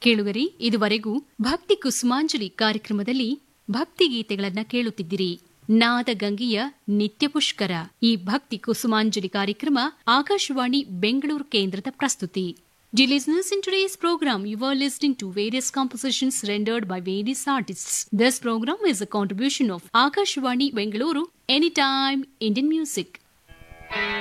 ಕೇಳುಗರಿ, ಇದುವರೆಗೂ ಭಕ್ತಿ ಕುಸುಮಾಂಜಲಿ ಕಾರ್ಯಕ್ರಮದಲ್ಲಿ ಭಕ್ತಿಗೀತೆಗಳನ್ನ ಕೇಳುತ್ತಿದ್ದಿರಿ. ನಾದಗಂಗೆಯ ನಿತ್ಯ ಪುಷ್ಕರ ಈ ಭಕ್ತಿ ಕುಸುಮಾಂಜಲಿ ಕಾರ್ಯಕ್ರಮ ಆಕಾಶವಾಣಿ ಬೆಂಗಳೂರು ಕೇಂದ್ರದ ಪ್ರಸ್ತುತಿ. Dear listeners, in today's program, you were listening to various compositions rendered by various artists. This program is a contribution of Akashvani Bengaluru, Anytime Indian Music.